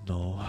No.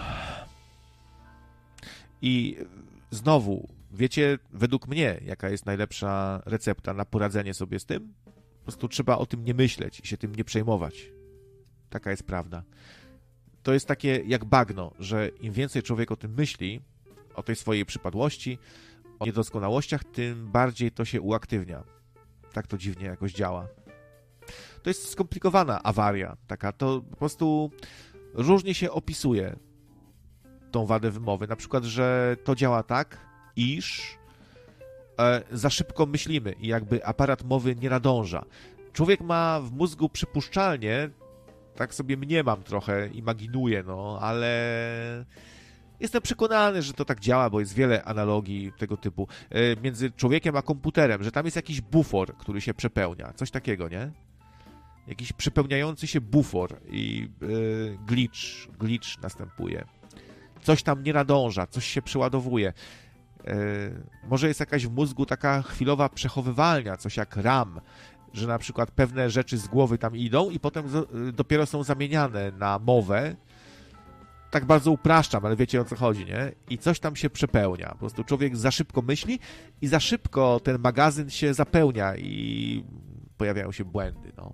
I znowu, wiecie, według mnie, jaka jest najlepsza recepta na poradzenie sobie z tym? Po prostu trzeba o tym nie myśleć i się tym nie przejmować. Taka jest prawda. To jest takie jak bagno, że im więcej człowiek o tym myśli, o tej swojej przypadłości, o niedoskonałościach, tym bardziej to się uaktywnia. Tak to dziwnie jakoś działa. To jest skomplikowana awaria taka, to po prostu różnie się opisuje tą wadę wymowy. Na przykład, że to działa tak, iż za szybko myślimy i jakby aparat mowy nie nadąża. Człowiek ma w mózgu przypuszczalnie, tak sobie mniemam trochę, imaginuję, no, ale jestem przekonany, że to tak działa, bo jest wiele analogii tego typu między człowiekiem a komputerem, że tam jest jakiś bufor, który się przepełnia, coś takiego, nie? Jakiś przepełniający się bufor i glitch następuje. Coś tam nie nadąża, coś się przeładowuje. Może jest jakaś w mózgu taka chwilowa przechowywalnia, coś jak RAM, że na przykład pewne rzeczy z głowy tam idą i potem dopiero są zamieniane na mowę. Tak bardzo upraszczam, ale wiecie o co chodzi, nie? I coś tam się przepełnia. Po prostu człowiek za szybko myśli i za szybko ten magazyn się zapełnia i pojawiają się błędy, no.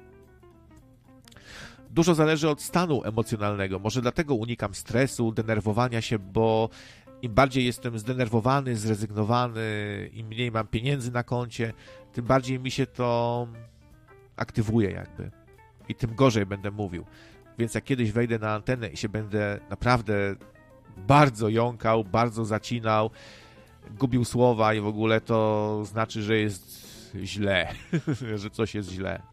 Dużo zależy od stanu emocjonalnego. Może dlatego unikam stresu, denerwowania się, bo im bardziej jestem zdenerwowany, zrezygnowany, im mniej mam pieniędzy na koncie, tym bardziej mi się to aktywuje jakby. I tym gorzej będę mówił. Więc jak kiedyś wejdę na antenę i się będę naprawdę bardzo jąkał, bardzo zacinał, gubił słowa i w ogóle, to znaczy, że jest źle, że coś jest źle.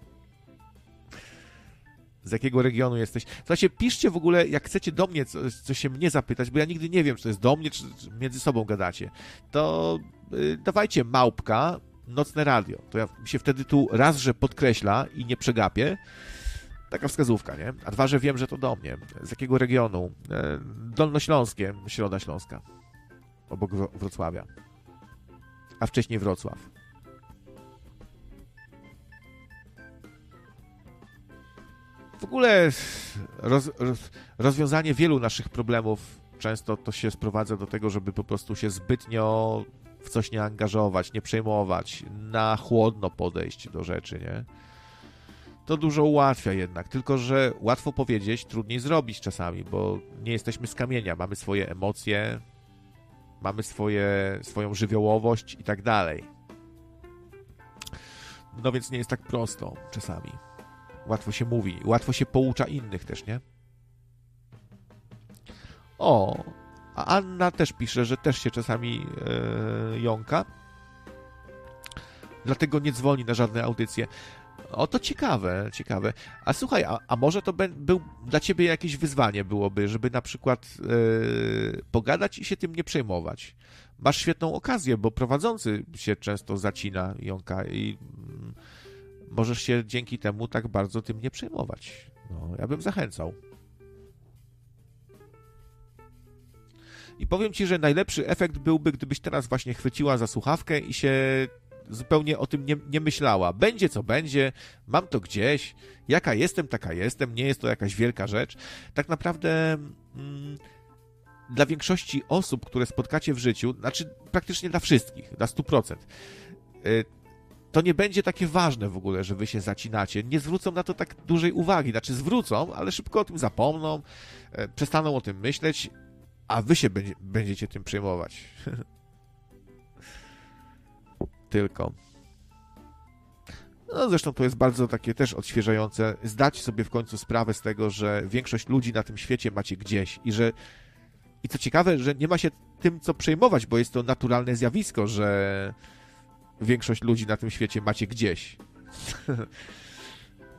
Z jakiego regionu jesteś? Słuchajcie, piszcie w ogóle, jak chcecie do mnie coś się mnie zapytać, bo ja nigdy nie wiem, czy to jest do mnie, czy między sobą gadacie. To dawajcie małpka, nocne radio. To ja się wtedy tu raz, że podkreśla i nie przegapię. Taka wskazówka, nie? A dwa, że wiem, że to do mnie. Z jakiego regionu? Dolnośląskie, Środa Śląska. Obok Wrocławia. A wcześniej Wrocław. W ogóle rozwiązanie wielu naszych problemów często to się sprowadza do tego, żeby po prostu się zbytnio w coś nie angażować, nie przejmować, na chłodno podejść do rzeczy, nie? To dużo ułatwia jednak, tylko że łatwo powiedzieć, trudniej zrobić czasami, bo nie jesteśmy z kamienia, mamy swoje emocje, mamy swoją żywiołowość i tak dalej. No więc nie jest tak prosto czasami. Łatwo się mówi, łatwo się poucza innych też, nie? O, a Anna też pisze, że też się czasami jąka. Dlatego nie dzwoni na żadne audycje. O, to ciekawe. A słuchaj, a może to był dla ciebie jakieś wyzwanie byłoby, żeby na przykład pogadać i się tym nie przejmować. Masz świetną okazję, bo prowadzący się często zacina, jąka i możesz się dzięki temu tak bardzo tym nie przejmować. No, ja bym zachęcał. I powiem ci, że najlepszy efekt byłby, gdybyś teraz właśnie chwyciła za słuchawkę i się zupełnie o tym nie myślała. Będzie co będzie, mam to gdzieś, jaka jestem, taka jestem, nie jest to jakaś wielka rzecz. Tak naprawdę dla większości osób, które spotkacie w życiu, znaczy praktycznie dla wszystkich, dla 100%, to nie będzie takie ważne w ogóle, że wy się zacinacie. Nie zwrócą na to tak dużej uwagi. Znaczy zwrócą, ale szybko o tym zapomną, przestaną o tym myśleć, a wy się będziecie tym przejmować. Tylko. No zresztą to jest bardzo takie też odświeżające. Zdać sobie w końcu sprawę z tego, że większość ludzi na tym świecie macie gdzieś i co ciekawe, że nie ma się tym co przejmować, bo jest to naturalne zjawisko, że większość ludzi na tym świecie macie gdzieś.